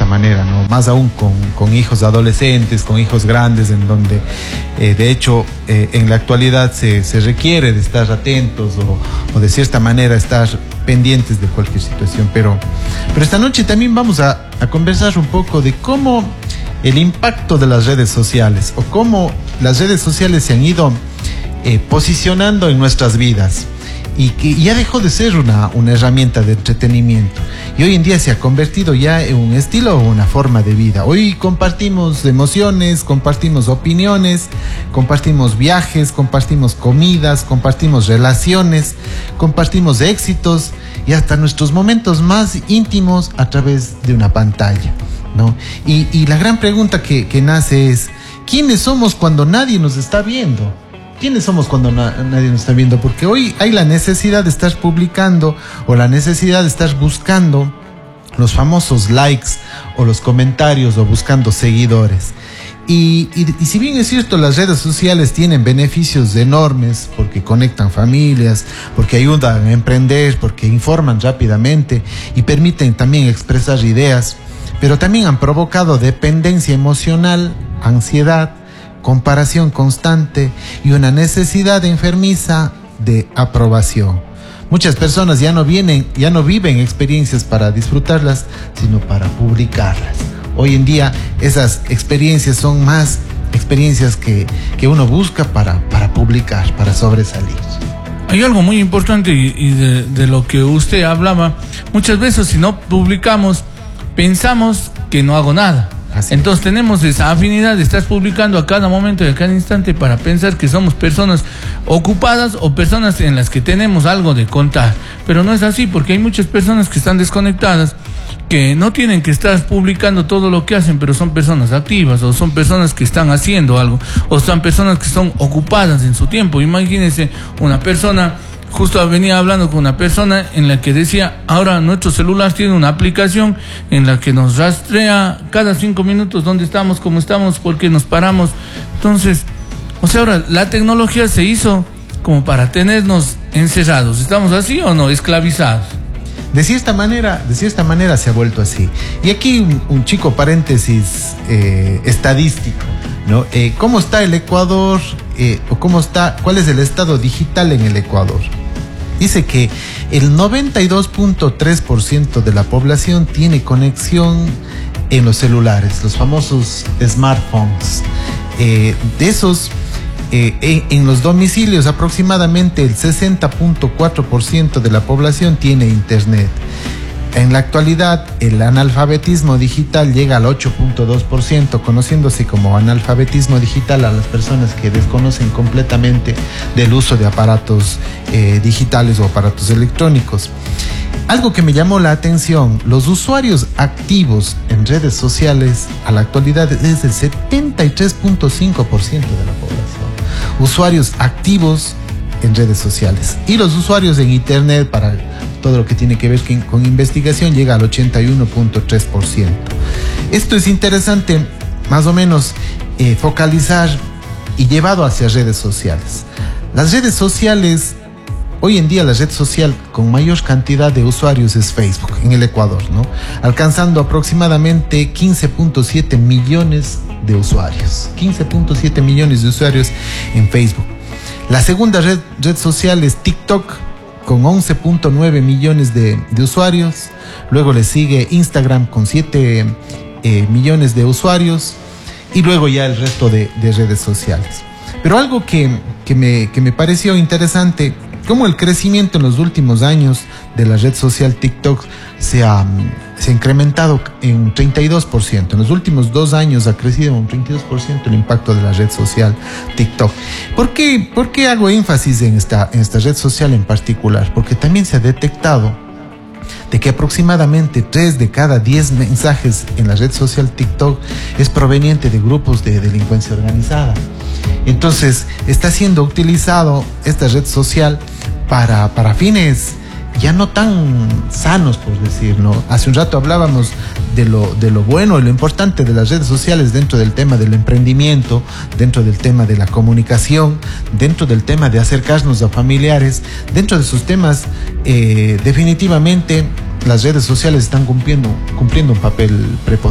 manera, ¿no? Más aún con hijos adolescentes, con hijos grandes, en donde de hecho en la actualidad se requiere de estar atentos o de cierta manera estar pendientes de cualquier situación. Pero esta noche también vamos a conversar un poco de cómo el impacto de las redes sociales o cómo las redes sociales se han ido posicionando en nuestras vidas y que ya dejó de ser una herramienta de entretenimiento y hoy en día se ha convertido ya en un estilo o una forma de vida. Hoy compartimos emociones, compartimos opiniones, compartimos viajes, compartimos comidas, compartimos relaciones, compartimos éxitos y hasta nuestros momentos más íntimos a través de una pantalla, ¿no? Y la gran pregunta que nace es: ¿quiénes somos cuando nadie nos está viendo? ¿Quiénes somos cuando nadie nos está viendo? Porque hoy hay la necesidad de estar publicando o la necesidad de estar buscando los famosos likes o los comentarios o buscando seguidores. Y si bien es cierto, las redes sociales tienen beneficios enormes porque conectan familias, porque ayudan a emprender, porque informan rápidamente y permiten también expresar ideas, pero también han provocado dependencia emocional, ansiedad, comparación constante y una necesidad enfermiza de aprobación. Muchas personas ya no viven experiencias para disfrutarlas, sino para publicarlas. Hoy en día esas experiencias son más experiencias que uno busca para publicar, para sobresalir. Hay algo muy importante y de lo que usted hablaba. Muchas veces si no publicamos, pensamos que no hago nada. Entonces tenemos esa afinidad de estar publicando a cada momento y a cada instante para pensar que somos personas ocupadas o personas en las que tenemos algo de contar. Pero no es así, porque hay muchas personas que están desconectadas, que no tienen que estar publicando todo lo que hacen, pero son personas activas o son personas que están haciendo algo o son personas que son ocupadas en su tiempo. Imagínense una persona. Justo venía hablando con una persona en la que decía: ahora nuestro celular tiene una aplicación en la que nos rastrea cada 5 minutos dónde estamos, cómo estamos, por qué nos paramos. Entonces, ahora la tecnología se hizo como para tenernos encerrados. ¿Estamos así o no? Esclavizados. De cierta manera se ha vuelto así. Y aquí un chico paréntesis estadístico, ¿no? ¿Cómo está el Ecuador? ¿Cuál es el estado digital en el Ecuador? Dice que el 92.3% de la población tiene conexión en los celulares, los famosos smartphones. De esos, en los domicilios aproximadamente el 60.4% de la población tiene internet. En la actualidad, el analfabetismo digital llega al 8.2%, conociéndose como analfabetismo digital a las personas que desconocen completamente del uso de aparatos digitales o aparatos electrónicos. Algo que me llamó la atención: los usuarios activos en redes sociales a la actualidad es el 73.5% de la población. Usuarios activos en redes sociales. Y los usuarios en internet para todo lo que tiene que ver con investigación llega al 81.3%. Esto es interesante, más o menos, focalizar y llevado hacia redes sociales. Las redes sociales, hoy en día la red social con mayor cantidad de usuarios es Facebook en el Ecuador, ¿no? Alcanzando aproximadamente 15.7 millones de usuarios. 15.7 millones de usuarios en Facebook. La segunda red social es TikTok, con 11.9 millones de usuarios. Luego le sigue Instagram con 7 millones de usuarios. Y luego ya el resto de redes sociales. Pero algo que me pareció interesante, como el crecimiento en los últimos años de la red social TikTok se ha incrementado en 32%. En los últimos 2 años ha crecido un 32% el impacto de la red social TikTok. ¿Por qué hago énfasis en esta red social en particular? Porque también se ha detectado de que aproximadamente 3 de cada 10 mensajes en la red social TikTok es proveniente de grupos de delincuencia organizada. Entonces está siendo utilizado esta red social para fines ya no tan sanos, por decir, ¿no? Hace un rato hablábamos de lo bueno y lo importante de las redes sociales dentro del tema del emprendimiento, dentro del tema de la comunicación, dentro del tema de acercarnos a familiares. Dentro de esos temas, definitivamente las redes sociales están cumpliendo un papel preponderante.